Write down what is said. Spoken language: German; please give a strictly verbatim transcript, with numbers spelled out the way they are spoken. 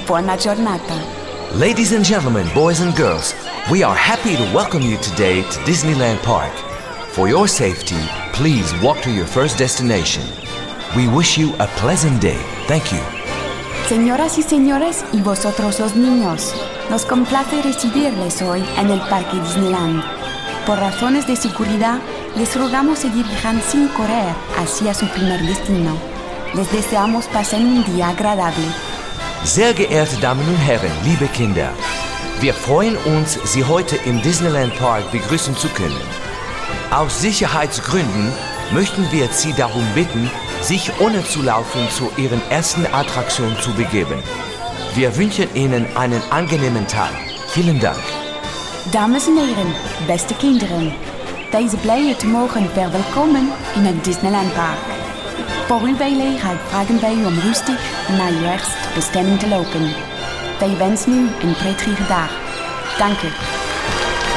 buona giornata. Ladies and gentlemen, boys and girls, we are happy to welcome you today to Disneyland Park. For your safety, please walk to your first destination. We wish you a pleasant day. Thank you. Señoras y señores, y vosotros los niños, nos complace recibirles hoy en el Parque Disneyland. Por razones de seguridad, les rogamos se dirijan sin correr hacia su primer destino. Les deseamos pasen un día agradable. Sehr geehrte Damen und Herren, liebe Kinder, wir freuen uns, Sie heute im Disneyland Park begrüßen zu können. Aus Sicherheitsgründen möchten wir Sie darum bitten, sich ohne zu laufen zu Ihren ersten Attraktion zu begeben. Wir wünschen Ihnen einen angenehmen Tag. Vielen Dank. Dames en heren, beste kinderen, deze blije te mogen verwelkomen in het Disneyland Park. Voor uw veiligheid vragen wij u om rustig naar uw eerste bestemming te lopen. Wij wensen u een prettige dag. Dank u.